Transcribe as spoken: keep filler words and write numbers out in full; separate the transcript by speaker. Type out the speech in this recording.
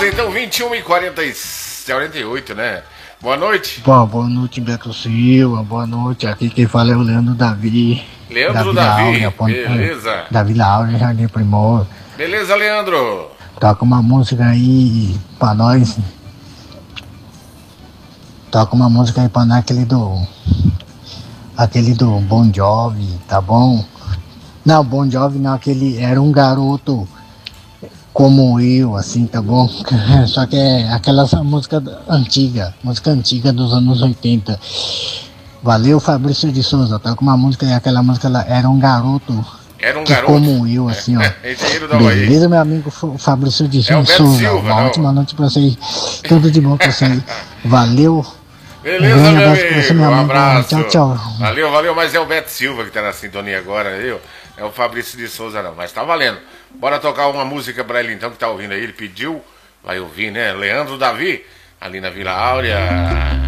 Speaker 1: então, vinte e uma e quarenta e oito, né? Boa noite.
Speaker 2: Boa, boa noite, Beto Silva. Boa noite. Aqui quem fala é o Leandro Davi.
Speaker 1: Leandro
Speaker 2: da
Speaker 1: Davi,
Speaker 2: Áurea,
Speaker 1: beleza.
Speaker 2: Da Vila Áurea, Jardim Primor.
Speaker 1: Beleza, Leandro.
Speaker 2: Toca uma música aí pra nós. Toca uma música aí pra nós, aquele do... Aquele do Bon Jovi, tá bom? Não, Bon Jovi não, aquele... Era um garoto como eu, assim, tá bom? Só que é aquela música antiga, música antiga dos anos oitenta. Valeu, Fabrício de Souza. Toca uma música, aquela música lá, Era um garoto...
Speaker 1: Era um
Speaker 2: que
Speaker 1: garoto.
Speaker 2: Como eu, assim, ó.
Speaker 1: Engenheiro da Bahia.
Speaker 2: Beleza, meu amigo Fabrício de
Speaker 1: É o Beto
Speaker 2: Souza.
Speaker 1: Silva,
Speaker 2: Uma
Speaker 1: não.
Speaker 2: ótima noite pra vocês. Tudo de bom pra vocês. Valeu.
Speaker 1: Beleza,
Speaker 2: Um
Speaker 1: meu
Speaker 2: abraço
Speaker 1: amigo.
Speaker 2: pra você, meu
Speaker 1: Um
Speaker 2: amigo.
Speaker 1: abraço.
Speaker 2: Tchau, tchau.
Speaker 1: Valeu, valeu. Mas é o Beto Silva que tá na sintonia agora, viu? É o Fabrício de Souza, não. Mas tá valendo. Bora tocar uma música pra ele, então, que tá ouvindo aí. Ele pediu, vai ouvir, né? Leandro Davi, ali na Vila Áurea.